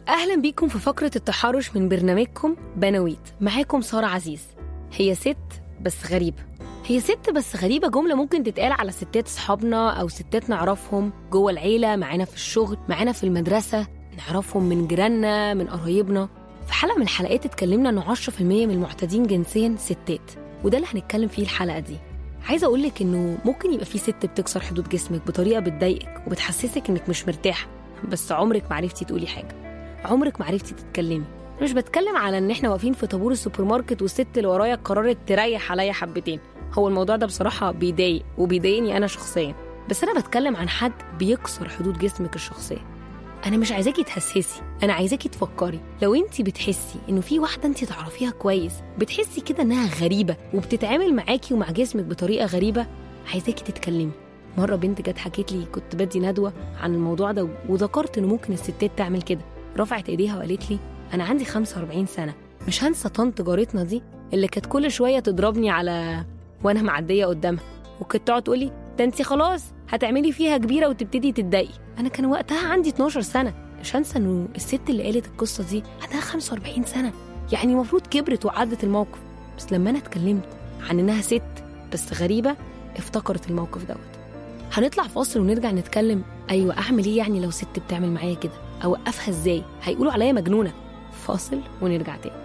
أهلا بيكم في فقرة التحرش من برنامجكم بنويت. معاكم سارة عزيز. هي ست بس غريبة. هي ست بس غريبة جملة ممكن تتقال على ستات صحابنا أو ستات نعرفهم جوه العيلة، معانا في الشغل، معانا في المدرسة، نعرفهم من جيراننا، من قرايبنا. في حلقة من الحلقات اتكلمنا أنه 10% من المعتدين جنسيا ستات، وده اللي هنتكلم فيه الحلقة دي. عايزة أقولك أنه ممكن يبقى في ست بتكسر حدود جسمك بطريقة بتضايقك وبتحسسك أنك مش مرتاحة، بس عمرك معرفتي تقولي حاجة، عمرك معرفتي تتكلمي. مش بتكلم على ان احنا واقفين في طابور السوبر ماركت والست اللي ورايا قررت تريح عليا حبتين. هو الموضوع ده بصراحة بيضايق وبيضايقني انا شخصيا، بس انا بتكلم عن حد بيكسر حدود جسمك الشخصية. انا مش عايزاكي تحسسي، انا عايزاكي تفكري. لو انتي بتحسي انه في واحدة انتي تعرفيها كويس بتحسي كده انها غريبة وبتتعامل معاكي ومع جسمك بطريقة غريبة، عايزاكي تتكلمي. مرة بنت جت حكيت لي، كنت بدي ندوة عن الموضوع ده وذكرت انه ممكن الستات تعمل كده. رفعت ايديها وقالت لي انا عندي 45 سنة، مش هنسى طنط جارتنا دي اللي كانت كل شوية تضربني على وانا معدية قدامها، وكانت تقعد تقولي ده انتي خلاص هتعملي فيها كبيرة وتبتدي تتضايقي. انا كان وقتها عندي 12 سنة. مش هنسى انه الست اللي قالت القصة دي عندها 45 سنة، يعني المفروض كبرت وعدت الموقف. بس لما انا اتكلمت عن انها ست بس غريبة افتكرت الموقف دوت. هنطلع فاصل ونرجع نتكلم. ايوه، اعمل ايه يعني لو ست بتعمل معايا كده؟ اوقفها ازاي؟ هيقولوا عليا مجنونة. فاصل ونرجع تاني.